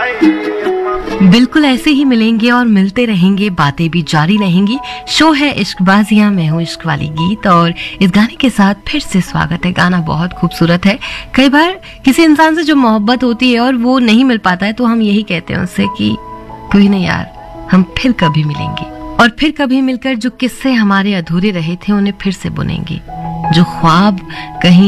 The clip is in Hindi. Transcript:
बिल्कुल ऐसे ही मिलेंगे और मिलते रहेंगे, बातें भी जारी रहेंगी। शो है इश्कबाजियां, मैं हूँ इश्क वाली गीत और इस गाने के साथ फिर से स्वागत है। गाना बहुत खूबसूरत है। कई बार किसी इंसान से जो मोहब्बत होती है और वो नहीं मिल पाता है तो हम यही कहते हैं उससे कि कोई नहीं यार, हम फिर कभी मिलेंगे। और फिर कभी मिलकर जो किस्से हमारे अधूरे रहे थे उन्हें फिर से बुनेंगे, जो ख्वाब कहीं